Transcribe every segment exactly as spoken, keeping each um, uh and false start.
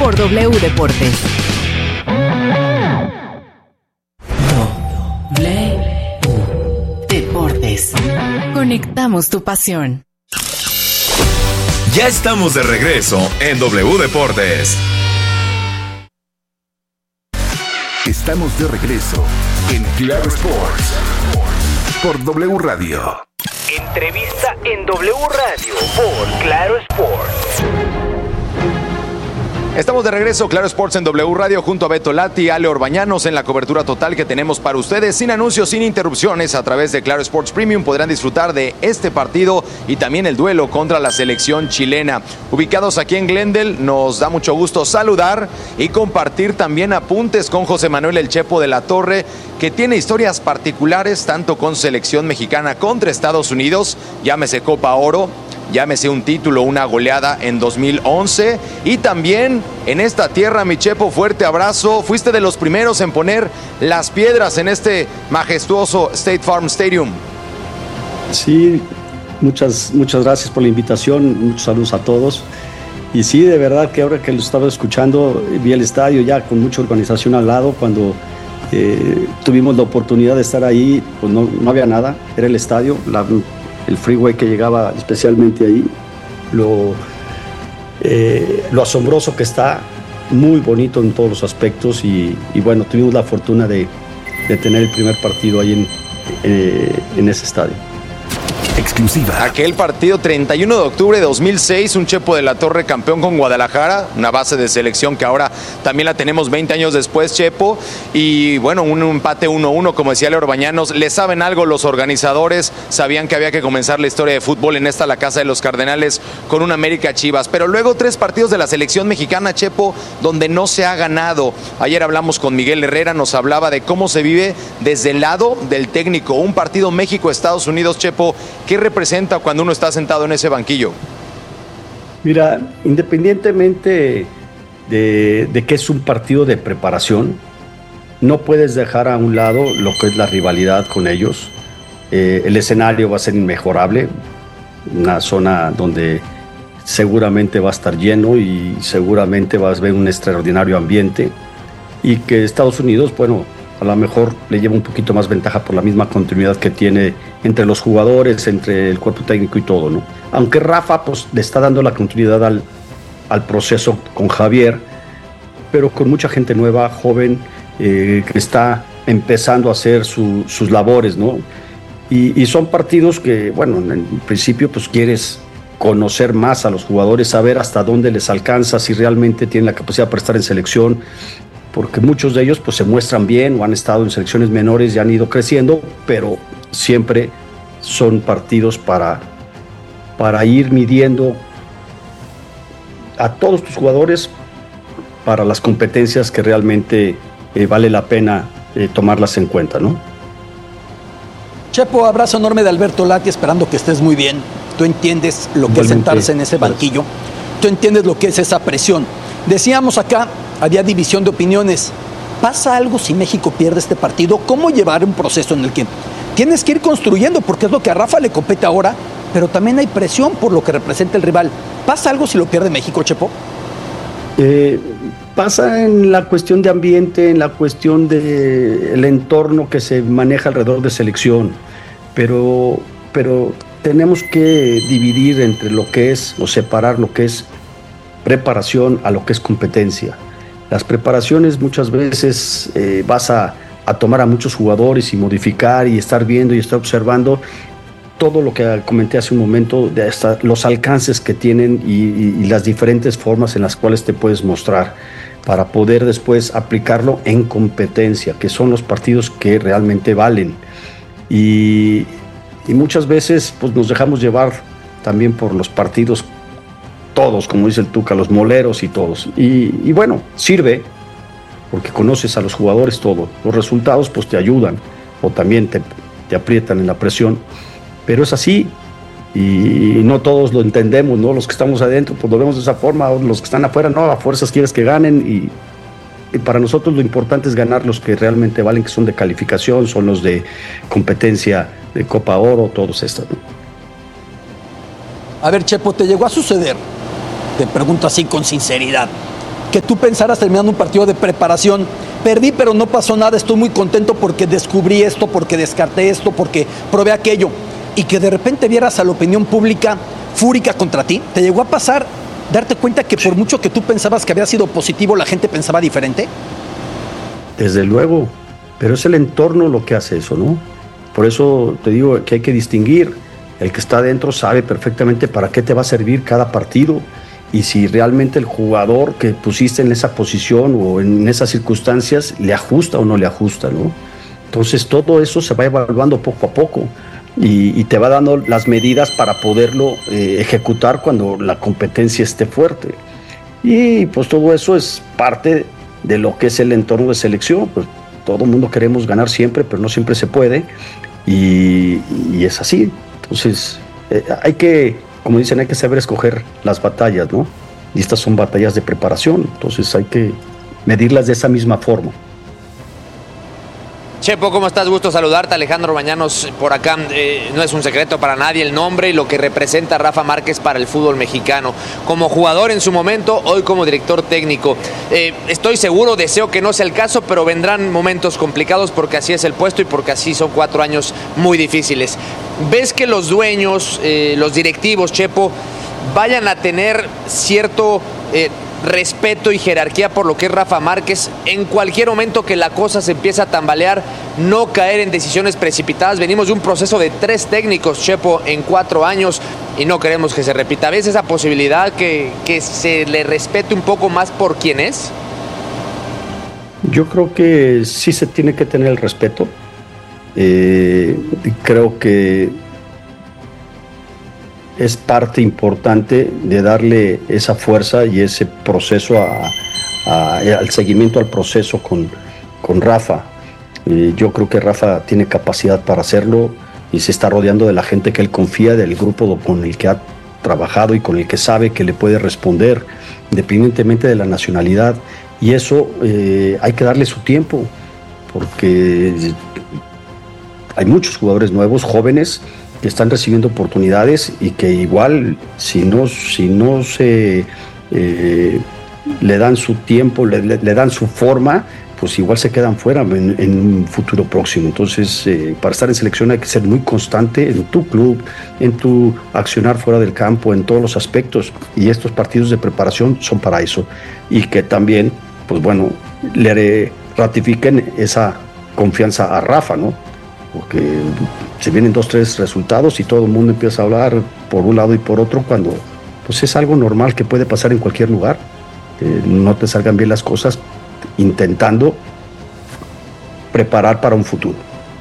por W Deportes. W Deportes. Conectamos tu pasión. Ya estamos de regreso en W Deportes. Estamos de regreso en Claro Sports por W Radio. Entrevista en W Radio por Claro Sports. Estamos de regreso, Claro Sports en W Radio, junto a Beto Lati y Ale Orbañanos en la cobertura total que tenemos para ustedes, sin anuncios, sin interrupciones. A través de Claro Sports Premium podrán disfrutar de este partido y también el duelo contra la selección chilena. Ubicados aquí en Glendale, nos da mucho gusto saludar y compartir también apuntes con José Manuel El Chepo de la Torre, que tiene historias particulares tanto con selección mexicana contra Estados Unidos, llámese Copa Oro, llámese un título, una goleada en dos mil once, y también en esta tierra, mi Chepo, fuerte abrazo. Fuiste de los primeros en poner las piedras en este majestuoso State Farm Stadium. Sí, muchas, muchas gracias por la invitación, muchos saludos a todos. Y sí, de verdad que ahora que lo estaba escuchando, vi el estadio ya con mucha organización al lado. Cuando eh, tuvimos la oportunidad de estar ahí, pues no, no había nada, era el estadio, la, el freeway que llegaba especialmente ahí, lo, eh, lo asombroso que está, muy bonito en todos los aspectos, y, y bueno, tuvimos la fortuna de, de tener el primer partido ahí en, eh, en ese estadio. Exclusiva. Aquel partido treinta y uno de octubre de dos mil seis, un Chepo de la Torre campeón con Guadalajara, una base de selección que ahora también la tenemos veinte años después, Chepo, y bueno, un empate uno uno, como decía Leo Orbañanos. Le saben algo los organizadores, sabían que había que comenzar la historia de fútbol en esta, la casa de los Cardenales, con un América Chivas, pero luego tres partidos de la selección mexicana, Chepo, donde no se ha ganado. Ayer hablamos con Miguel Herrera, nos hablaba de cómo se vive desde el lado del técnico un partido México-Estados Unidos, Chepo. ¿Qué representa cuando uno está sentado en ese banquillo? Mira, independientemente de, de que es un partido de preparación, no puedes dejar a un lado lo que es la rivalidad con ellos. Eh, el escenario va a ser inmejorable, una zona donde seguramente va a estar lleno y seguramente vas a ver un extraordinario ambiente, y que Estados Unidos, bueno, a lo mejor le lleva un poquito más ventaja por la misma continuidad que tiene entre los jugadores, entre el cuerpo técnico y todo, ¿no? Aunque Rafa pues le está dando la continuidad al, al proceso con Javier, pero con mucha gente nueva, joven, eh, que está empezando a hacer su, sus labores, ¿no? Y, y son partidos que, bueno, en principio pues quieres conocer más a los jugadores, saber hasta dónde les alcanza, si realmente tienen la capacidad para estar en selección, porque muchos de ellos pues se muestran bien o han estado en selecciones menores y han ido creciendo, pero siempre son partidos para, para ir midiendo a todos tus jugadores para las competencias que realmente eh, vale la pena eh, tomarlas en cuenta, ¿no? Chepo, abrazo enorme de Alberto Lati, esperando que estés muy bien. Tú entiendes lo que es sentarse en ese banquillo, tú entiendes lo que es esa presión. Decíamos acá, había división de opiniones. ¿Pasa algo si México pierde este partido? ¿Cómo llevar un proceso en el que tienes que ir construyendo? Porque es lo que a Rafa le compete ahora, pero también hay presión por lo que representa el rival. ¿Pasa algo si lo pierde México, Chepo? Eh, pasa en la cuestión de ambiente, en la cuestión del entorno que se maneja alrededor de selección, pero, pero tenemos que dividir entre lo que es, o separar lo que es preparación a lo que es competencia. Las preparaciones muchas veces eh, vas a, a tomar a muchos jugadores y modificar y estar viendo y estar observando todo lo que comenté hace un momento, de hasta los alcances que tienen y, y, y las diferentes formas en las cuales te puedes mostrar para poder después aplicarlo en competencia, que son los partidos que realmente valen. Y, y muchas veces pues, nos dejamos llevar también por los partidos todos, como dice el Tuca, los moleros y todos. Y, y bueno, sirve, porque conoces a los jugadores todo. Los resultados pues te ayudan, o también te, te aprietan en la presión, pero es así, y no todos lo entendemos, ¿no? Los que estamos adentro pues lo vemos de esa forma, los que están afuera, no, a fuerzas quieres que ganen, y, y para nosotros lo importante es ganar los que realmente valen, que son de calificación, son los de competencia de Copa Oro, todos estos, ¿no? A ver, Chepo, ¿te llegó a suceder? Te pregunto así con sinceridad. que tú pensaras terminando un partido de preparación, perdí pero no pasó nada, estoy muy contento porque descubrí esto, porque descarté esto, porque probé aquello, y que de repente vieras a la opinión pública fúrica contra ti? ¿Te llegó a pasar darte cuenta que por mucho que tú pensabas que había sido positivo, la gente pensaba diferente? Desde luego, pero es el entorno lo que hace eso, ¿no? Por eso te digo que hay que distinguir. El que está adentro sabe perfectamente para qué te va a servir cada partido y si realmente el jugador que pusiste en esa posición o en esas circunstancias le ajusta o no le ajusta, ¿no? Entonces todo eso se va evaluando poco a poco y, y te va dando las medidas para poderlo eh, ejecutar cuando la competencia esté fuerte. Y pues todo eso es parte de lo que es el entorno de selección. Pues todo el mundo queremos ganar siempre, pero no siempre se puede y, y es así. Entonces eh, hay que, como dicen, hay que saber escoger las batallas, ¿no? Y estas son batallas de preparación, entonces hay que medirlas de esa misma forma. Chepo, ¿cómo estás? Gusto saludarte. Alejandro Bañanos por acá. Eh, no es un secreto para nadie el nombre y lo que representa Rafa Márquez para el fútbol mexicano. Como jugador en su momento, hoy como director técnico. Eh, estoy seguro, deseo que no sea el caso, pero vendrán momentos complicados porque así es el puesto y porque así son cuatro años muy difíciles. ¿Ves que los dueños, eh, los directivos, Chepo, vayan a tener cierto eh, respeto y jerarquía por lo que es Rafa Márquez? En cualquier momento que la cosa se empiece a tambalear, no caer en decisiones precipitadas. Venimos de un proceso de tres técnicos, Chepo, en cuatro años y no queremos que se repita. ¿Ves esa posibilidad que, que se le respete un poco más por quién es? Yo creo que sí se tiene que tener el respeto. Eh, creo que es parte importante de darle esa fuerza y ese proceso a, a, al seguimiento al proceso con, con Rafa. Eh, yo creo que Rafa tiene capacidad para hacerlo y se está rodeando de la gente que él confía, del grupo con el que ha trabajado y con el que sabe que le puede responder, independientemente de la nacionalidad. Y eso eh, hay que darle su tiempo, porque hay muchos jugadores nuevos, jóvenes, que están recibiendo oportunidades y que igual si no, si no se eh, le dan su tiempo, le, le, le dan su forma, pues igual se quedan fuera en, en un futuro próximo. Entonces eh, para estar en selección hay que ser muy constante en tu club, en tu accionar fuera del campo, en todos los aspectos, y estos partidos de preparación son para eso, y que también pues bueno le ratifiquen esa confianza a Rafa, ¿no? Porque se vienen dos, tres resultados y todo el mundo empieza a hablar por un lado y por otro, cuando pues es algo normal que puede pasar en cualquier lugar. Eh, no te salgan bien las cosas intentando preparar para un futuro.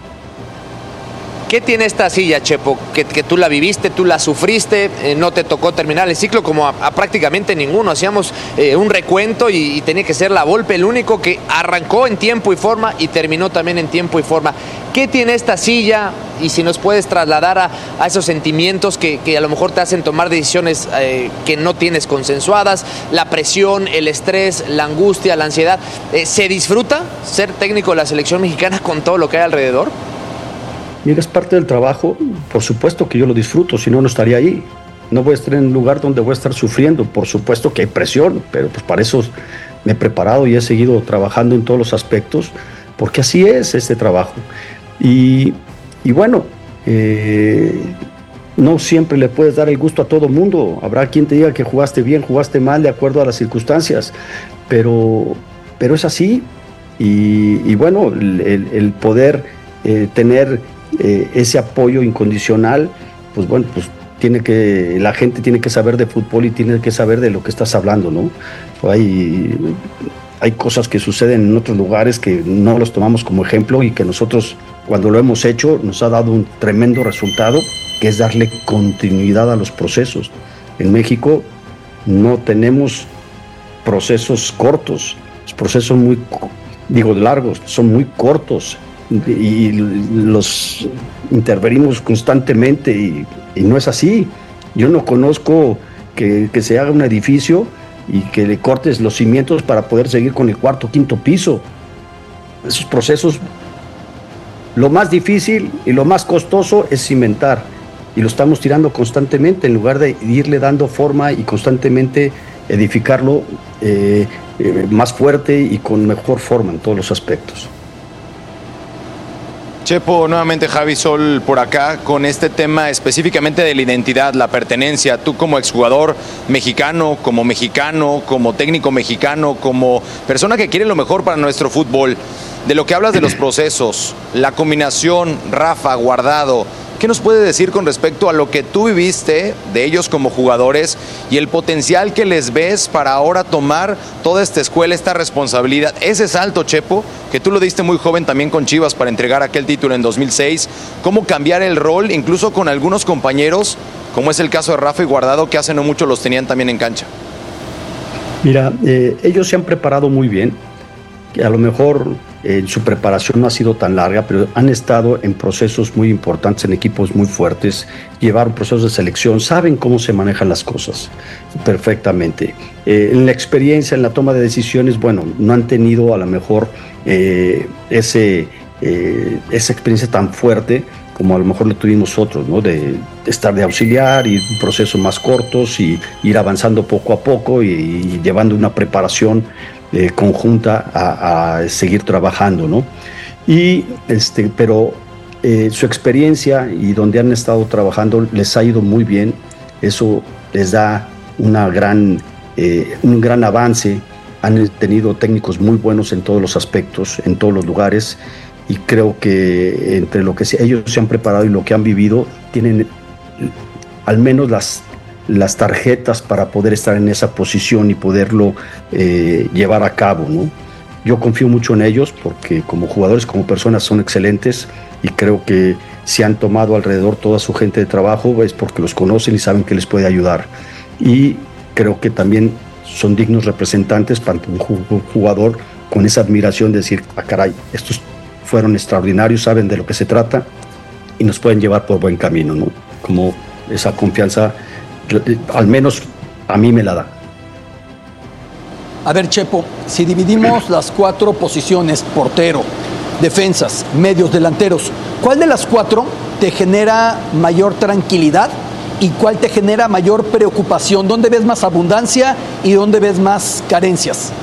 ¿Qué tiene esta silla, Chepo? Que, que tú la viviste, tú la sufriste, eh, no te tocó terminar el ciclo como a, a prácticamente ninguno. Hacíamos eh, un recuento y, y tenía que ser la Volpe el único que arrancó en tiempo y forma y terminó también en tiempo y forma. ¿Qué tiene esta silla? Y si nos puedes trasladar a, a esos sentimientos que, que a lo mejor te hacen tomar decisiones eh, que no tienes consensuadas, la presión, el estrés, la angustia, la ansiedad. Eh, ¿Se disfruta ser técnico de la selección mexicana con todo lo que hay alrededor? Mira, es parte del trabajo. Por supuesto que yo lo disfruto, si no, no estaría ahí. No voy a estar en un lugar donde voy a estar sufriendo. Por supuesto que hay presión, pero pues para eso me he preparado y he seguido trabajando en todos los aspectos, porque así es este trabajo. Y, y bueno, eh, no siempre le puedes dar el gusto a todo mundo. Habrá quien te diga que jugaste bien, jugaste mal, de acuerdo a las circunstancias, pero, pero es así. Y, y bueno, el, el, el poder eh, tener eh, ese apoyo incondicional, pues bueno, pues tiene que, la gente tiene que saber de fútbol y tiene que saber de lo que estás hablando, ¿no? Hay, hay cosas que suceden en otros lugares que no los tomamos como ejemplo y que nosotros, cuando lo hemos hecho, nos ha dado un tremendo resultado, que es darle continuidad a los procesos. En México no tenemos procesos cortos, los procesos son muy, digo, largos, son muy cortos y los intervenimos constantemente y, y no es así. Yo no conozco que, que se haga un edificio y que le cortes los cimientos para poder seguir con el cuarto o quinto piso. Esos procesos, lo más difícil y lo más costoso es cimentar, y lo estamos tirando constantemente en lugar de irle dando forma y constantemente edificarlo eh, eh, más fuerte y con mejor forma en todos los aspectos. Chepo, nuevamente Javi Sol por acá con este tema específicamente de la identidad, la pertenencia. Tú como exjugador mexicano, como mexicano, como técnico mexicano, como persona que quiere lo mejor para nuestro fútbol, de lo que hablas de los procesos, la combinación Rafa, Guardado, ¿qué nos puedes decir con respecto a lo que tú viviste de ellos como jugadores y el potencial que les ves para ahora tomar toda esta escuela, esta responsabilidad, ese salto, Chepo, que tú lo diste muy joven también con Chivas para entregar aquel título en dos mil seis, cómo cambiar el rol incluso con algunos compañeros, como es el caso de Rafa y Guardado, que hace no mucho los tenían también en cancha? Mira, eh, ellos se han preparado muy bien, que a lo mejor eh, su preparación no ha sido tan larga, pero han estado en procesos muy importantes, en equipos muy fuertes, llevaron procesos de selección, saben cómo se manejan las cosas perfectamente. Eh, en la experiencia, en la toma de decisiones, bueno, no han tenido a lo mejor eh, ese, eh, esa experiencia tan fuerte como a lo mejor lo tuvimos nosotros, ¿no? De, de estar de auxiliar, ir un proceso más cortos y ir avanzando poco a poco y, y llevando una preparación Eh, conjunta a, a seguir trabajando, ¿no? Y este, pero eh, su experiencia y donde han estado trabajando les ha ido muy bien. Eso les da una gran, eh, un gran avance. Han tenido técnicos muy buenos en todos los aspectos, en todos los lugares, y creo que entre lo que se, ellos se han preparado y lo que han vivido, tienen al menos las las tarjetas para poder estar en esa posición y poderlo eh, llevar a cabo, ¿no? Yo confío mucho en ellos porque como jugadores, como personas son excelentes y creo que si han tomado alrededor toda su gente de trabajo es porque los conocen y saben que les puede ayudar. Y creo que también son dignos representantes para un jugador con esa admiración de decir, ah caray, estos fueron extraordinarios, saben de lo que se trata y nos pueden llevar por buen camino, ¿no? Como esa confianza al menos a mí me la da. A ver, Chepo, si dividimos las cuatro posiciones, portero, defensas, medios, delanteros, ¿cuál de las cuatro te genera mayor tranquilidad y cuál te genera mayor preocupación? ¿Dónde ves más abundancia y dónde ves más carencias?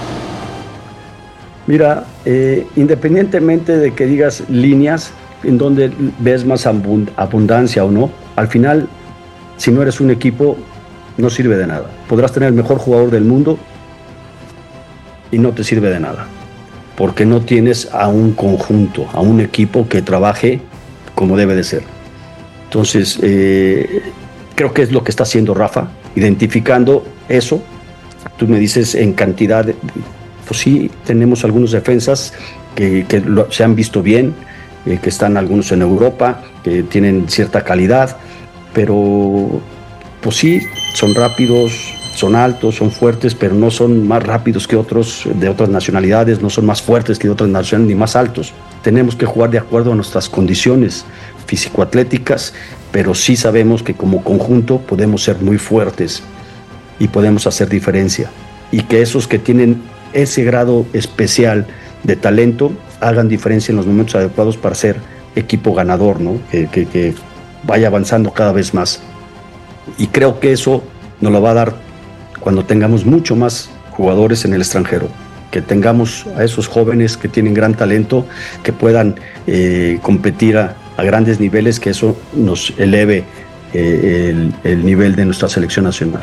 Mira, eh, independientemente de que digas líneas, en donde ves más abund- abundancia o no, al final, si no eres un equipo, no sirve de nada. Podrás tener el mejor jugador del mundo y no te sirve de nada, porque no tienes a un conjunto, a un equipo que trabaje como debe de ser. Entonces, eh, creo que es lo que está haciendo Rafa, identificando eso. Tú me dices en cantidad, de, pues sí, tenemos algunos defensas que, que lo, se han visto bien, eh, que están algunos en Europa, que tienen cierta calidad, pero pues sí, son rápidos, son altos, son fuertes, pero no son más rápidos que otros de otras nacionalidades, no son más fuertes que de otras nacionalidades ni más altos. Tenemos que jugar de acuerdo a nuestras condiciones físico-atléticas, pero sí sabemos que como conjunto podemos ser muy fuertes y podemos hacer diferencia. Y que esos que tienen ese grado especial de talento hagan diferencia en los momentos adecuados para ser equipo ganador, ¿no? Que, que, que vaya avanzando cada vez más. Y creo que eso nos lo va a dar cuando tengamos mucho más jugadores en el extranjero, que tengamos a esos jóvenes que tienen gran talento, que puedan eh, competir a, a grandes niveles, que eso nos eleve eh, el, el nivel de nuestra selección nacional.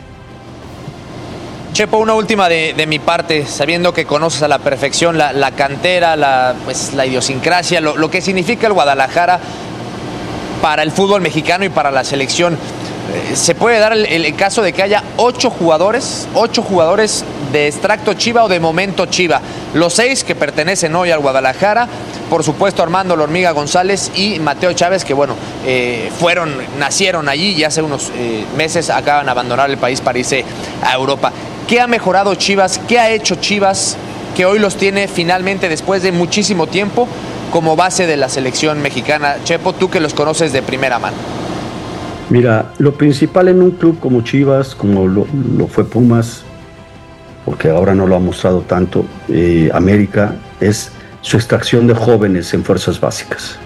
Chepo, una última de, de mi parte, sabiendo que conoces a la perfección la, la cantera, la, pues, la idiosincrasia, lo, lo que significa el Guadalajara para el fútbol mexicano y para la selección. ¿Se puede dar el, el caso de que haya ocho jugadores, ocho jugadores de extracto Chiva o de momento Chiva? Los seis que pertenecen hoy al Guadalajara, por supuesto Armando La Hormiga González y Mateo Chávez, que bueno, eh, fueron, nacieron allí y hace unos eh, meses acaban de abandonar el país para irse a Europa. ¿Qué ha mejorado Chivas? ¿Qué ha hecho Chivas que hoy los tiene finalmente después de muchísimo tiempo como base de la selección mexicana? Chepo, tú que los conoces de primera mano. Mira, lo principal en un club como Chivas, como lo, lo fue Pumas, porque ahora no lo ha mostrado tanto, eh, América, es su extracción de jóvenes en fuerzas básicas.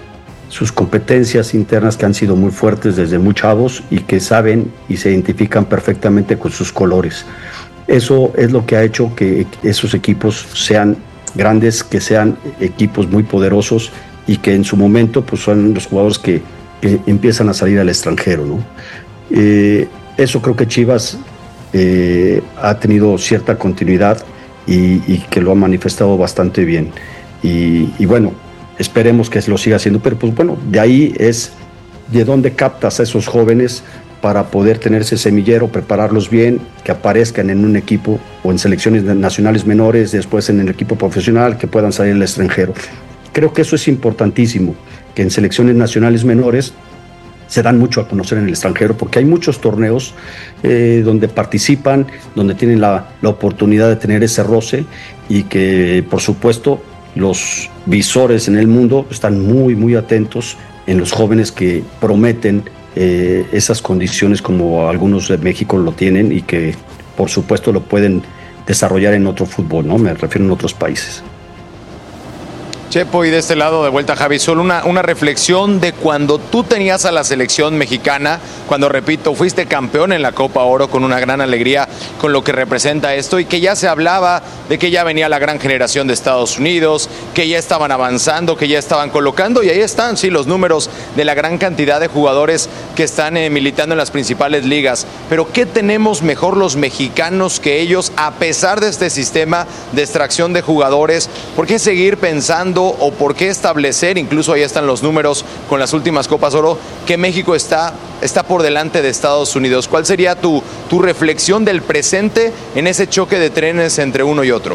sus competencias internas que han sido muy fuertes desde muy chavos y que saben y se identifican perfectamente con sus colores. Eso es lo que ha hecho que esos equipos sean grandes, que sean equipos muy poderosos y que en su momento pues son los jugadores que, que empiezan a salir al extranjero, ¿no? Eh, eso creo que Chivas eh, ha tenido cierta continuidad y, y que lo ha manifestado bastante bien. Y, y bueno, esperemos que lo siga haciendo, pero pues bueno, de ahí es de dónde captas a esos jóvenes para poder tener ese semillero, prepararlos bien, que aparezcan en un equipo o en selecciones nacionales menores, después en el equipo profesional, que puedan salir al extranjero. Creo que eso es importantísimo, que en selecciones nacionales menores se dan mucho a conocer en el extranjero, porque hay muchos torneos eh, donde participan, donde tienen la, la oportunidad de tener ese roce y que, por supuesto, los visores en el mundo están muy, muy atentos en los jóvenes que prometen eh, esas condiciones como algunos de México lo tienen y que, por supuesto, lo pueden desarrollar en otro fútbol, ¿no? Me refiero en otros países. Chepo, y de este lado de vuelta, Javi, solo una, una reflexión de cuando tú tenías a la selección mexicana, cuando, repito, fuiste campeón en la Copa Oro con una gran alegría con lo que representa esto y que ya se hablaba de que ya venía la gran generación de Estados Unidos, que ya estaban avanzando, que ya estaban colocando, y ahí están, sí, los números de la gran cantidad de jugadores que están eh, militando en las principales ligas. Pero ¿qué tenemos mejor los mexicanos que ellos, a pesar de este sistema de extracción de jugadores? ¿Por qué seguir pensando o por qué establecer, incluso ahí están los números con las últimas Copas Oro, que México está, está por delante de Estados Unidos? ¿Cuál sería tu, tu reflexión del presente en ese choque de trenes entre uno y otro?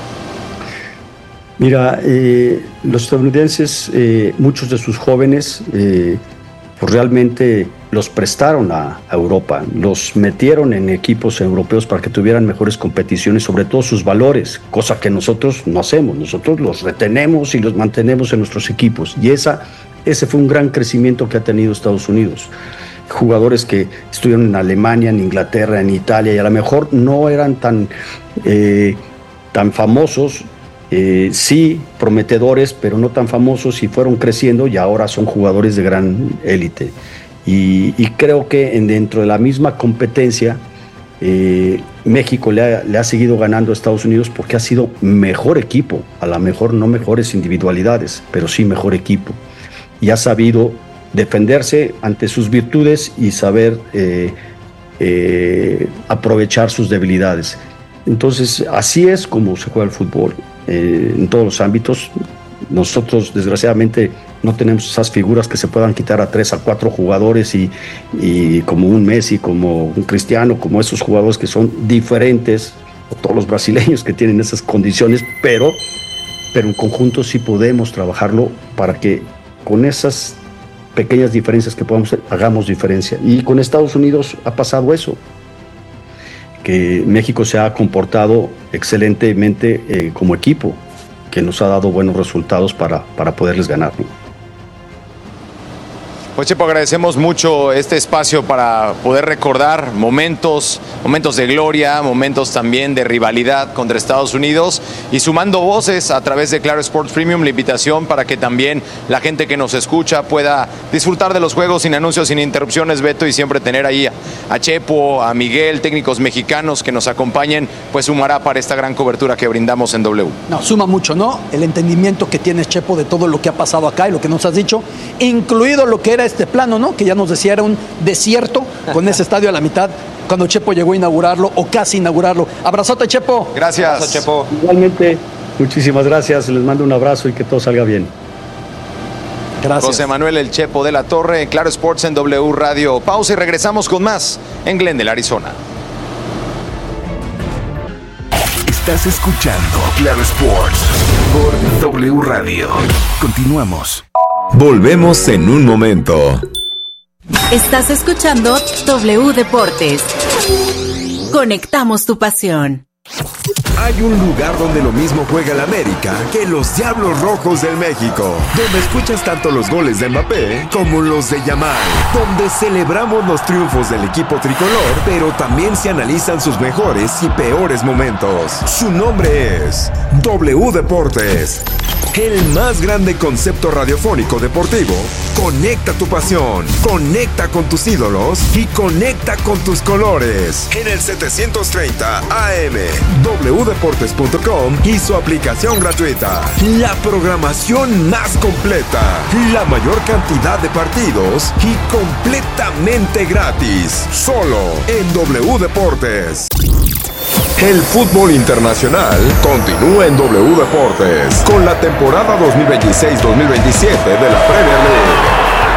Mira, eh, los estadounidenses, eh, muchos de sus jóvenes, eh, pues realmente los prestaron a, a Europa, los metieron en equipos europeos para que tuvieran mejores competiciones, sobre todo sus valores, cosa que nosotros no hacemos. Nosotros los retenemos y los mantenemos en nuestros equipos, y esa, ese fue un gran crecimiento que ha tenido Estados Unidos. Jugadores que estuvieron en Alemania, en Inglaterra, en Italia, y a lo mejor no eran tan, eh, tan famosos, Eh, sí, prometedores, pero no tan famosos, y fueron creciendo y ahora son jugadores de gran élite. Y, y creo que en, dentro de la misma competencia, eh, México le ha, le ha seguido ganando a Estados Unidos porque ha sido mejor equipo, a lo mejor no mejores individualidades, pero sí mejor equipo. Y ha sabido defenderse ante sus virtudes y saber eh, eh, aprovechar sus debilidades. Entonces, así es como se juega el fútbol. Eh, en todos los ámbitos. Nosotros, desgraciadamente, no tenemos esas figuras que se puedan quitar a tres, a cuatro jugadores y, y como un Messi, como un Cristiano, como esos jugadores que son diferentes, o todos los brasileños que tienen esas condiciones, pero, pero en conjunto sí podemos trabajarlo para que con esas pequeñas diferencias que podamos hagamos diferencia. Y con Estados Unidos ha pasado eso, que México se ha comportado excelentemente eh, como equipo, que nos ha dado buenos resultados para, para poderles ganar, ¿no? Pues, Chepo, agradecemos mucho este espacio para poder recordar momentos, momentos de gloria, momentos también de rivalidad contra Estados Unidos, y sumando voces a través de Claro Sports Premium, la invitación para que también la gente que nos escucha pueda disfrutar de los juegos sin anuncios, sin interrupciones, Beto, y siempre tener ahí a, a Chepo, a Miguel, técnicos mexicanos que nos acompañen, pues sumará para esta gran cobertura que brindamos en W. No, suma mucho, ¿no? El entendimiento que tienes, Chepo, de todo lo que ha pasado acá y lo que nos has dicho, incluido lo que era este plano, ¿no? Que ya nos decía era un desierto con ese estadio a la mitad cuando Chepo llegó a inaugurarlo o casi inaugurarlo. Abrazote, Chepo. Gracias. Abrazo, Chepo. Igualmente, muchísimas gracias. Les mando un abrazo y que todo salga bien. Gracias. José Manuel El Chepo de la Torre, Claro Sports en W Radio. Pausa y regresamos con más en Glendale, Arizona. Estás escuchando Claro Sports por W Radio. Continuamos. Volvemos en un momento. Estás escuchando W Deportes. Conectamos tu pasión. Hay un lugar donde lo mismo juega el América que los Diablos Rojos del México, donde escuchas tanto los goles de Mbappé como los de Yamal, donde celebramos los triunfos del equipo tricolor, pero también se analizan sus mejores y peores momentos. Su nombre es W Deportes. el más grande concepto radiofónico deportivo. Conecta tu pasión, conecta con tus ídolos y conecta con tus colores. En el setecientos treinta A M, doble u deportes punto com y su aplicación gratuita. La programación más completa, la mayor cantidad de partidos y completamente gratis. Solo en W Deportes. El fútbol internacional continúa en W Deportes con la temporada dos mil veintiséis dos mil veintisiete de la Premier League.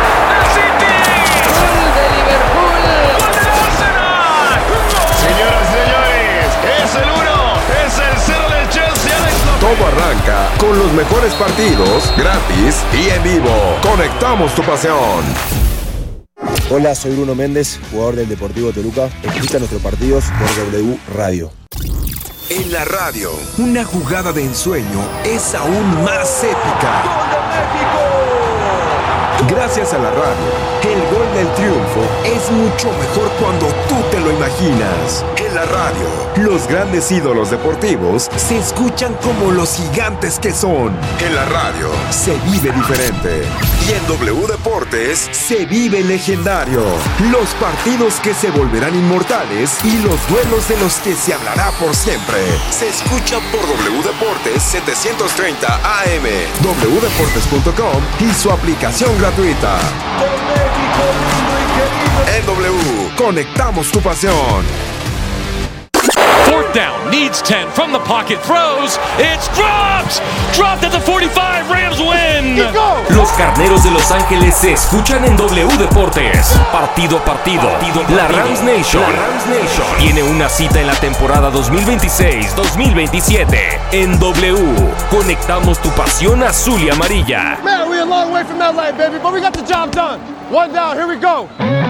Señoras y señores, es el uno, es el cero del Chelsea. Alex López. Todo arranca con los mejores partidos, gratis y en vivo. Conectamos tu pasión. Hola, soy Bruno Méndez, jugador del Deportivo Toluca. Escucha nuestros partidos por W Radio. En la radio, una jugada de ensueño es aún más épica. ¡Gol de México! Gracias a la radio, el gol del triunfo es mucho mejor cuando tú te lo imaginas. En la radio, los grandes ídolos deportivos se escuchan como los gigantes que son. En la radio, se vive diferente. Y en W Deportes, se vive legendario. Los partidos que se volverán inmortales y los duelos de los que se hablará por siempre. Se escuchan por W Deportes setecientos treinta A M, doble u deportes punto com y su aplicación gratuita. Con México lindo y querido. En W, conectamos tu pasión. Fourth down, needs ten, from the pocket, throws, it's dropped! Dropped at the forty-five, Rams win! Los Carneros de Los Ángeles se escuchan en W Deportes. Partido a partido, partido, la Rams Nation, la Rams Nation tiene una cita en la temporada dos mil veintiséis dos mil veintisiete. En W, conectamos tu pasión azul y amarilla. Man, we're a long way from L A, baby, but we got the job done. One down, here we go.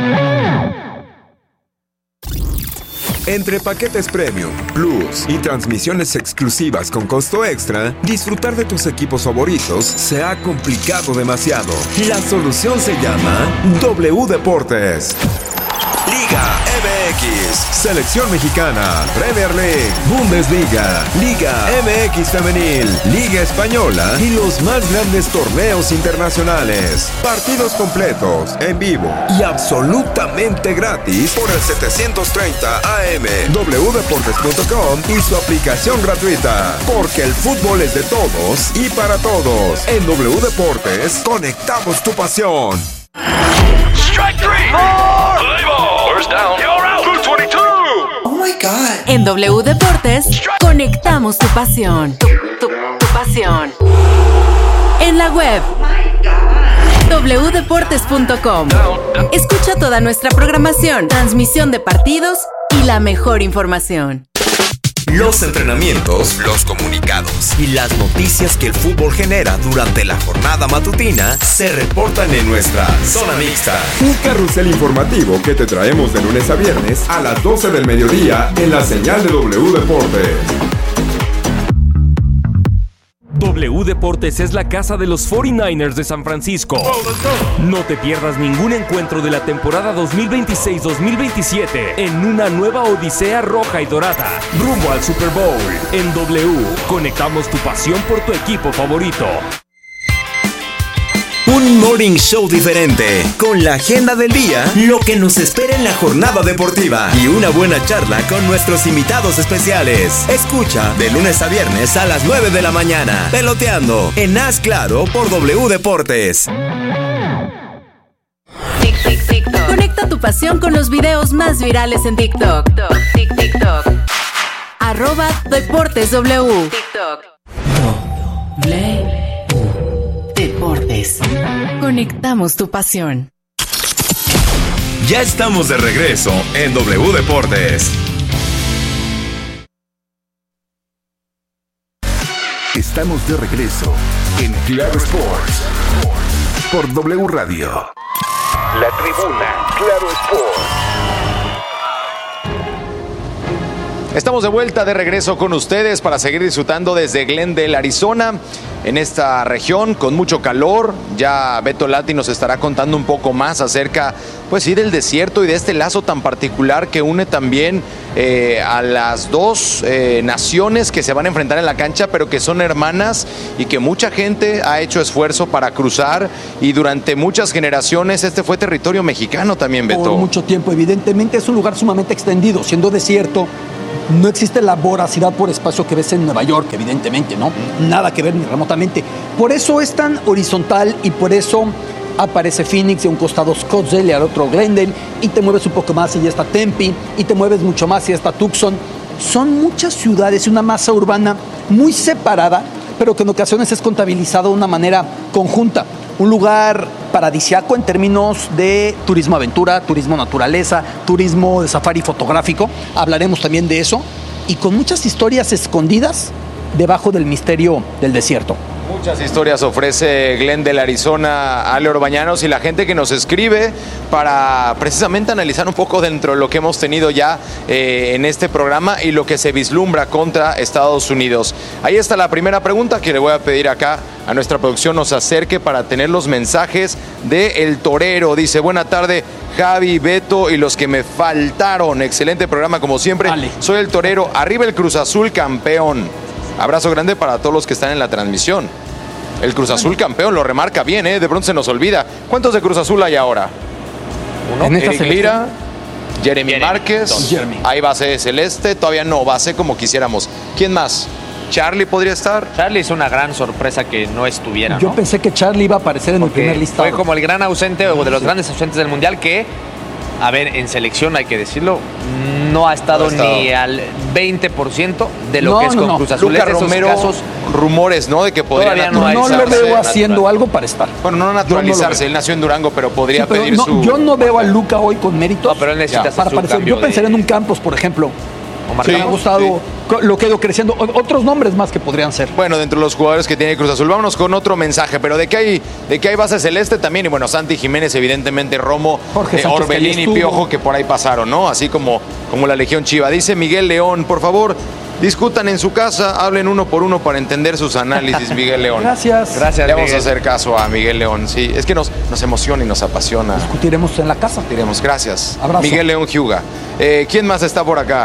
Entre paquetes premium, plus y transmisiones exclusivas con costo extra, disfrutar de tus equipos favoritos se ha complicado demasiado. La solución se llama W Deportes. Liga M X, Selección Mexicana, Premier League, Bundesliga, Liga M X Femenil, Liga Española y los más grandes torneos internacionales. Partidos completos, en vivo y absolutamente gratis por el setecientos treinta A M, doble u deportes punto com y su aplicación gratuita. Porque el fútbol es de todos y para todos. En W Deportes, conectamos tu pasión. Strike three. Play ball. First down. You're out. Blue twenty-two. Oh my God. En W Deportes, conectamos tu pasión. Tu, tu, tu pasión. En la web, doble u deportes punto com. Escucha toda nuestra programación, transmisión de partidos y la mejor información. Los entrenamientos, los comunicados y las noticias que el fútbol genera durante la jornada matutina se reportan en nuestra Zona Mixta. Un carrusel informativo que te traemos de lunes a viernes a las doce del mediodía en la señal de W Deportes. W Deportes es la casa de los cuarenta y nueve ers de San Francisco. No te pierdas ningún encuentro de la temporada dos mil veintiséis dos mil veintisiete en una nueva odisea roja y dorada, rumbo al Super Bowl. En W, conectamos tu pasión por tu equipo favorito. Un morning show diferente, con la agenda del día, lo que nos espera en la jornada deportiva y una buena charla con nuestros invitados especiales. Escucha de lunes a viernes a las nueve de la mañana, Peloteando, en Haz Claro por W Deportes. Tic, tic, TikTok. Conecta tu pasión con los videos más virales en TikTok. Tic, TikTok. Arroba Deportes W. TikTok. W Deportes. Conectamos tu pasión. Ya estamos de regreso en W Deportes. Estamos de regreso en Claro Sports por W Radio. La tribuna, Claro Sports. Estamos de vuelta, de regreso con ustedes para seguir disfrutando desde Glendale, Arizona, en esta región con mucho calor. Ya Beto Lati nos estará contando un poco más acerca, pues sí, del desierto y de este lazo tan particular que une también eh, a las dos eh, naciones que se van a enfrentar en la cancha, pero que son hermanas y que mucha gente ha hecho esfuerzo para cruzar, y durante muchas generaciones este fue territorio mexicano también, Beto. Por mucho tiempo, evidentemente es un lugar sumamente extendido, siendo desierto. No existe la voracidad por espacio que ves en Nueva York, evidentemente, ¿no? Nada que ver ni remotamente. Por eso es tan horizontal y por eso aparece Phoenix, de un costado Scottsdale y al otro Glendale, y te mueves un poco más y ya está Tempe, y te mueves mucho más y ya está Tucson. Son muchas ciudades y una masa urbana muy separada, pero que en ocasiones es contabilizada de una manera conjunta. Un lugar paradisiaco en términos de turismo aventura, turismo naturaleza, turismo de safari fotográfico. Hablaremos también de eso. Y con muchas historias escondidas debajo del misterio del desierto. Muchas historias ofrece Glendale, Arizona, Ale Orbañanos, y la gente que nos escribe para precisamente analizar un poco dentro de lo que hemos tenido ya eh, en este programa y lo que se vislumbra contra Estados Unidos. Ahí está la primera pregunta que le voy a pedir acá a nuestra producción nos acerque para tener los mensajes de El Torero. Dice: buena tarde, Javi, Beto y los que me faltaron. Excelente programa como siempre. Vale. Soy El Torero. Arriba el Cruz Azul campeón. Abrazo grande para todos los que están en la transmisión. El Cruz Azul campeón, lo remarca bien, ¿eh? De pronto se nos olvida. ¿Cuántos de Cruz Azul hay ahora? Uno. Eric Lira, Jeremy, Jeremy Márquez, Jeremy. Hay base celeste, todavía no base como quisiéramos. ¿Quién más? ¿Charlie podría estar? Charlie es una gran sorpresa que no estuviera, Yo ¿no? pensé que Charlie iba a aparecer en Porque el primer listado. Fue como el gran ausente o de los grandes ausentes del Mundial que, a ver, en selección hay que decirlo, no ha estado, no ha estado. ni al veinte por ciento de lo no, que es no, con no. Cruz Azul. Lucas Romero, casos, rumores, ¿no? De que podría no, no lo veo haciendo algo para estar. Bueno, no naturalizarse, no él nació en Durango, pero podría sí, pero pedir no, su... Yo no veo a Luca hoy con méritos. No, pero él necesita para aparecer. Yo pensaría de... en un Campos, por ejemplo. Sí, me ha gustado sí. lo que ha ido creciendo. Otros nombres más que podrían ser. Bueno, dentro de los jugadores que tiene Cruz Azul, vámonos con otro mensaje. Pero de que hay, de que hay base celeste también. Y bueno, Santi Jiménez, evidentemente, Romo, eh, Orbelín y Piojo, que por ahí pasaron, ¿no? Así como, como la Legión Chiva. Dice Miguel León, por favor, discutan en su casa, hablen uno por uno para entender sus análisis, Miguel León. Gracias. Gracias, Le vamos Miguel. a hacer caso a Miguel León. Sí, es que nos, nos emociona y nos apasiona. Discutiremos en la casa. Discutiremos, gracias. Abrazo. Miguel León Hyuga. Eh, ¿Quién más está por acá?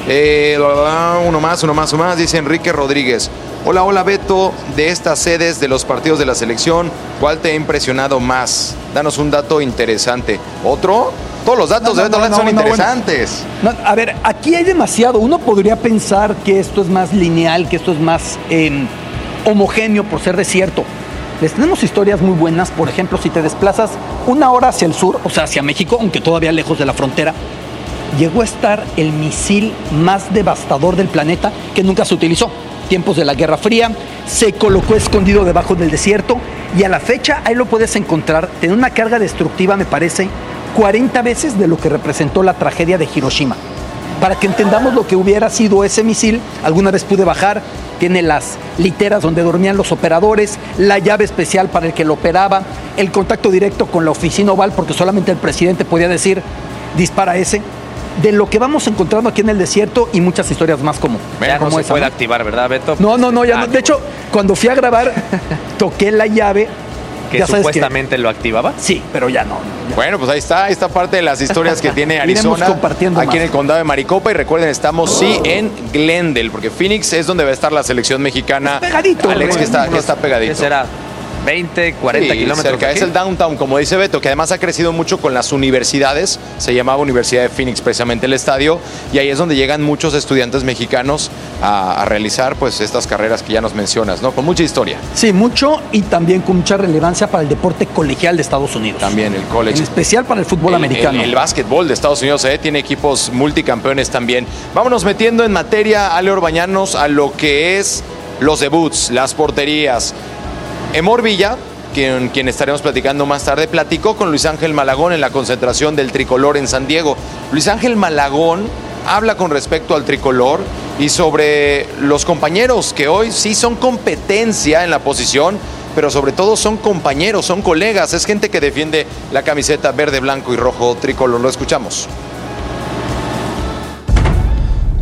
Eh, uno más, uno más, uno más, dice Enrique Rodríguez. Hola, hola Beto, de estas sedes de los partidos de la selección, ¿cuál te ha impresionado más? Danos un dato interesante. ¿Otro? Todos los datos no, no, de Beto no, no, son no, interesantes. Bueno. No, a ver, aquí hay demasiado. Uno podría pensar que esto es más lineal, que esto es más eh, homogéneo por ser desierto. Les tenemos historias muy buenas. Por ejemplo, si te desplazas una hora hacia el sur, o sea, hacia México, aunque todavía lejos de la frontera, llegó a estar el misil más devastador del planeta que nunca se utilizó. Tiempos de la Guerra Fría, se colocó escondido debajo del desierto y a la fecha ahí lo puedes encontrar. Tiene una carga destructiva, me parece, cuarenta veces de lo que representó la tragedia de Hiroshima. Para que entendamos lo que hubiera sido ese misil, alguna vez pude bajar, tiene las literas donde dormían los operadores, la llave especial para el que lo operaba, el contacto directo con la oficina oval, porque solamente el presidente podía decir, dispara ese. De lo que vamos encontrando aquí en el desierto y muchas historias más como, ya como no se esa. puede ¿no? activar, ¿verdad, Beto? No, no, no, ya ah, no. De hecho, cuando fui a grabar, toqué la llave. ¿Que supuestamente que... lo activaba? Sí, pero ya no. Ya. Bueno, pues ahí está, esta parte de las historias que tiene Arizona, compartiendo aquí más. en el condado de Maricopa. Y recuerden, estamos sí en Glendale, porque Phoenix es donde va a estar la selección mexicana. Es pegadito. Alex, que está, que está pegadito. ¿Qué será? veinte, cuarenta sí, kilómetros. Cerca. Es el downtown, como dice Beto, que además ha crecido mucho con las universidades. Se llamaba Universidad de Phoenix precisamente el estadio. Y ahí es donde llegan muchos estudiantes mexicanos a, a realizar pues estas carreras que ya nos mencionas, ¿no? Con mucha historia. Sí, mucho y también con mucha relevancia para el deporte colegial de Estados Unidos. También el college. En especial para el fútbol el, americano. El, el básquetbol de Estados Unidos ¿eh? tiene equipos multicampeones también. Vámonos metiendo en materia, Ale Orbañanos, a lo que es los debuts, las porterías. Emor Villa, Quien, quien estaremos platicando más tarde, platicó con Luis Ángel Malagón en la concentración del tricolor en San Diego. Luis Ángel Malagón habla con respecto al tricolor y sobre los compañeros que hoy sí son competencia en la posición, pero sobre todo son compañeros, son colegas, es gente que defiende la camiseta verde, blanco y rojo tricolor. Lo escuchamos.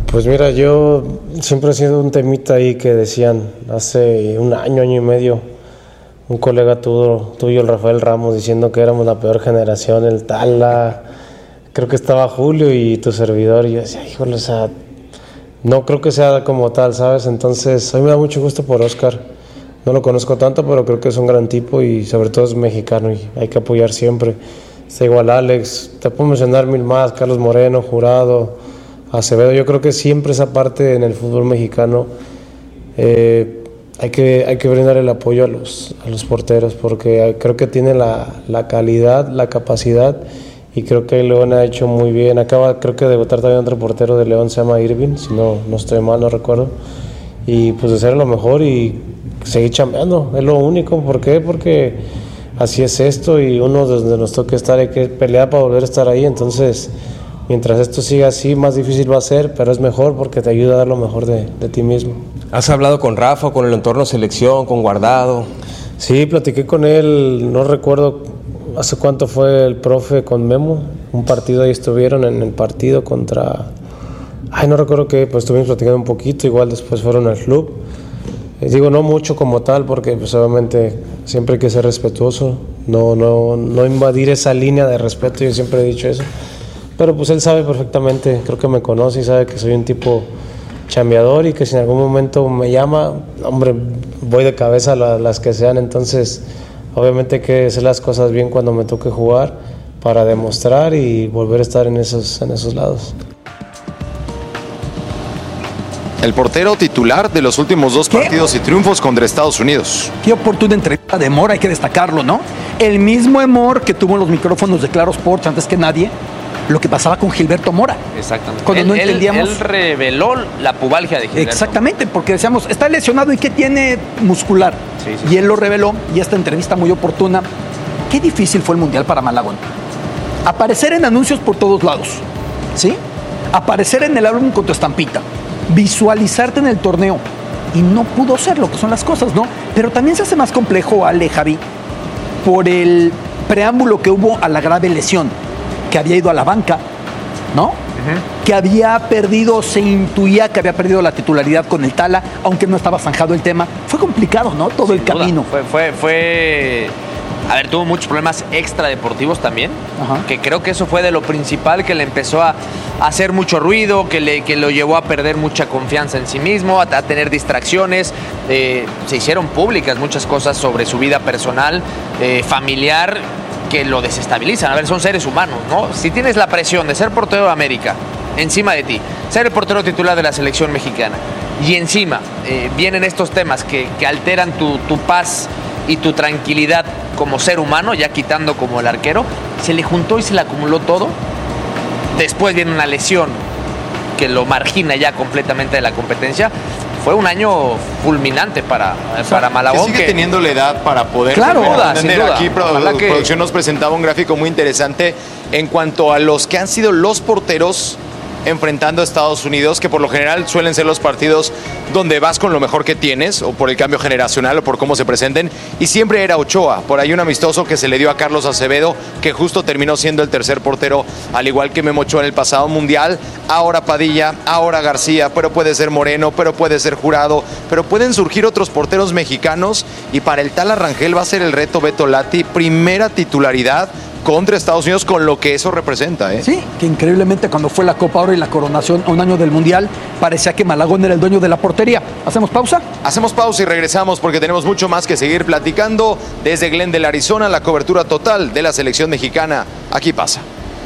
Pues mira, yo siempre he sido un temita ahí que decían hace un año, año y medio, un colega tuyo, tuyo, el Rafael Ramos, diciendo que éramos la peor generación, el Tala, creo que estaba Julio y tu servidor, y yo decía, híjole, o sea, no creo que sea como tal, ¿sabes? Entonces, a mí me da mucho gusto por Oscar, no lo conozco tanto, pero creo que es un gran tipo y sobre todo es mexicano y hay que apoyar siempre. Está igual Alex, te puedo mencionar mil más, Carlos Moreno, Jurado, Acevedo. Yo creo que siempre esa parte en el fútbol mexicano eh, hay que, hay que brindar el apoyo a los, a los porteros porque creo que tiene la, la calidad, la capacidad y creo que León ha hecho muy bien. Acaba creo que de debutar también otro portero de León, se llama Irving, si no, no estoy mal, no recuerdo. Y pues de ser lo mejor y seguir chambeando, es lo único. ¿Por qué? Porque así es esto y uno desde nos toca estar, hay que pelear para volver a estar ahí, entonces mientras esto siga así, más difícil va a ser, pero es mejor porque te ayuda a dar lo mejor de, de ti mismo. ¿Has hablado con Rafa, con el entorno selección, con Guardado? Sí, platiqué con él, no recuerdo hace cuánto fue el profe con Memo, un partido ahí estuvieron en el partido contra... Ay, no recuerdo qué, pues estuvimos platicando un poquito, igual después fueron al club. Eh, digo, no mucho como tal, porque pues obviamente siempre hay que ser respetuoso, no, no, no invadir esa línea de respeto, yo siempre he dicho eso. Pero pues él sabe perfectamente, creo que me conoce y sabe que soy un tipo chambeador y que si en algún momento me llama, hombre, voy de cabeza a la, las que sean. Entonces, obviamente hay que hacer las cosas bien cuando me toque jugar para demostrar y volver a estar en esos, en esos lados. El portero titular de los últimos dos ¿Qué? partidos y triunfos contra Estados Unidos. Qué oportuna entrevista de Mora, hay que destacarlo, ¿no? El mismo Emor que tuvo en los micrófonos de Claro Sports antes que nadie, lo que pasaba con Gilberto Mora. Exactamente. Cuando él, no entendíamos. Él, él reveló la pubalgia de Gilberto. Exactamente, porque decíamos, está lesionado y ¿qué tiene muscular? Sí, sí, y él lo reveló, y esta entrevista muy oportuna. Qué difícil fue el Mundial para Malagón. Aparecer en anuncios por todos lados, ¿sí? Aparecer en el álbum con tu estampita. Visualizarte en el torneo. Y no pudo ser lo que son las cosas, ¿no? Pero también se hace más complejo, Ale, Javi, por el preámbulo que hubo a la grave lesión. Que había ido a la banca, ¿no? Uh-huh. Que había perdido, se intuía que había perdido la titularidad con el Tala, aunque no estaba zanjado el tema. Fue complicado, ¿no? Todo Sin el duda. camino. Fue, fue, fue... A ver, tuvo muchos problemas extradeportivos también, Ajá. que creo que eso fue de lo principal que le empezó a, a hacer mucho ruido, que, le, que lo llevó a perder mucha confianza en sí mismo, a, a tener distracciones. Eh, se hicieron públicas muchas cosas sobre su vida personal, eh, familiar, que lo desestabilizan. A ver, son seres humanos, ¿no? Si tienes la presión de ser portero de América encima de ti, ser el portero titular de la selección mexicana, y encima eh, vienen estos temas que, que alteran tu, tu paz y tu tranquilidad como ser humano, ya quitando como el arquero, se le juntó y se le acumuló todo. Después viene una lesión que lo margina ya completamente de la competencia. Fue un año fulminante para, o sea, para Malagón. Que sigue que, teniendo la edad para poder claro, duda, sin duda. Aquí produ- que... producción nos presentaba un gráfico muy interesante en cuanto a los que han sido los porteros enfrentando a Estados Unidos, que por lo general suelen ser los partidos donde vas con lo mejor que tienes, o por el cambio generacional, o por cómo se presenten, y siempre era Ochoa. Por ahí un amistoso que se le dio a Carlos Acevedo, que justo terminó siendo el tercer portero, al igual que Memo Ochoa en el pasado Mundial. Ahora Padilla, ahora García, pero puede ser Moreno, pero puede ser Jurado, pero pueden surgir otros porteros mexicanos, y para el Tala Rangel va a ser el reto Beto Lati, primera titularidad contra Estados Unidos, con lo que eso representa, ¿eh? Sí, que increíblemente cuando fue la Copa Oro y la coronación a un año del Mundial, parecía que Malagón era el dueño de la portería. ¿Hacemos pausa? Hacemos pausa y regresamos porque tenemos mucho más que seguir platicando. Desde Glendale, Arizona, la cobertura total de la selección mexicana. Aquí pasa.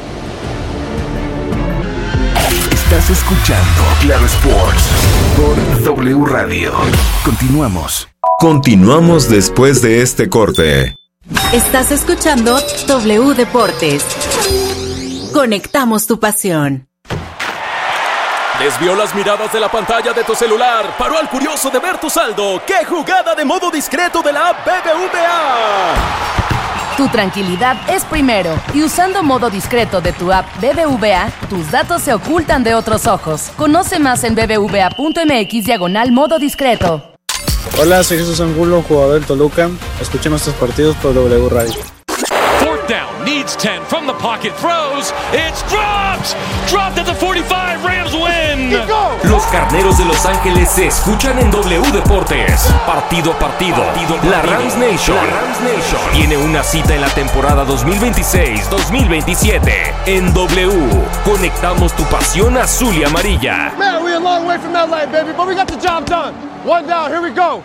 Estás escuchando Claro Sports por W Radio. Continuamos. Continuamos después de este corte. Estás escuchando W Deportes. Conectamos tu pasión. Desvió las miradas de la pantalla de tu celular. Paró al curioso de ver tu saldo. ¡Qué jugada de modo discreto de la app B B V A! Tu tranquilidad es primero. Y usando modo discreto de tu app B B V A, tus datos se ocultan de otros ojos. Conoce más en bbva.mx diagonal modo discreto. Hola, soy Jesús Angulo, jugador del Toluca. Escuchen nuestros partidos por W Radio. Fourth down needs It's ten from the pocket, throws, it's dropped! Dropped at the forty-five, Rams win! Los Carneros de Los Ángeles se escuchan en W Deportes. Partido a partido, la Rams Nation tiene una cita en la temporada dos mil veintiséis dos mil veintisiete. En W, conectamos tu pasión azul y amarilla. Man, we're a long way from L A, baby, but we got the job done. One down, here we go.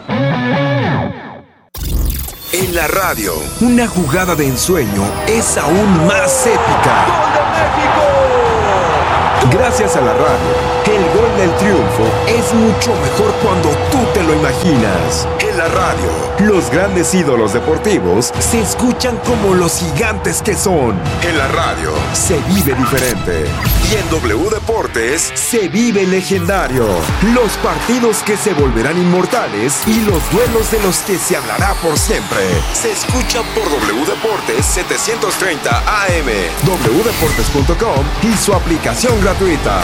En la radio, una jugada de ensueño es aún más épica. ¡Gol de México! Gracias a la radio, el gol del triunfo es mucho mejor cuando tú te lo imaginas. En la radio, los grandes ídolos deportivos se escuchan como los gigantes que son. En la radio, se vive diferente. Y en W Deportes, se vive legendario. Los partidos que se volverán inmortales y los duelos de los que se hablará por siempre. Se escucha por W Deportes setecientos treinta A M, w deportes punto com y su aplicación gratuita.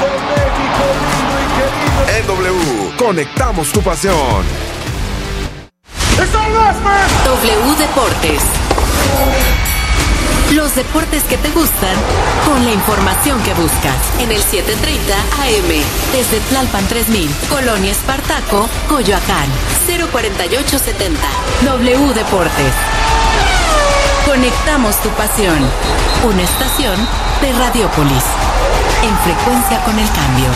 En W, conectamos tu pasión. W Deportes. Los deportes que te gustan con la información que buscas en el setecientos treinta A M desde Tlalpan tres mil, Colonia Espartaco, Coyoacán, cero cuarenta y ocho setenta. W Deportes. Conectamos tu pasión. Una estación de Radiopolis. En frecuencia con el cambio.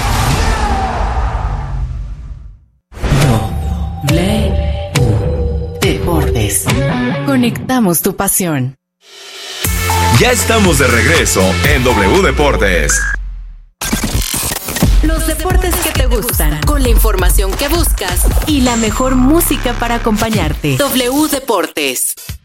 W Deportes. Conectamos tu pasión. Ya estamos de regreso en W Deportes. Los deportes que te gustan, con la información que buscas y la mejor música para acompañarte. W Deportes.